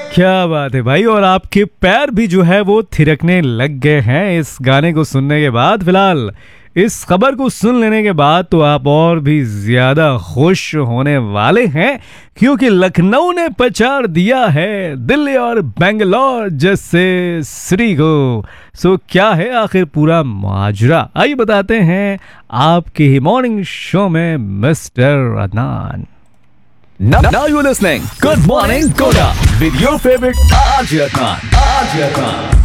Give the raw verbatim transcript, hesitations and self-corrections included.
क्या बात है भाई। और आपके पैर भी जो है वो थिरकने लग गए हैं इस गाने को सुनने के बाद। फिलहाल इस खबर को सुन लेने के बाद तो आप और भी ज्यादा खुश होने वाले हैं, क्योंकि लखनऊ ने पछाड़ दिया है दिल्ली और बेंगलोर जैसे सिटी को। सो क्या है आखिर पूरा माजरा, आइए बताते हैं आपके ही मॉर्निंग शो में mister Adnan. Now, now you're listening. Good morning, Koda. With your favorite R J Khan. R J Khan.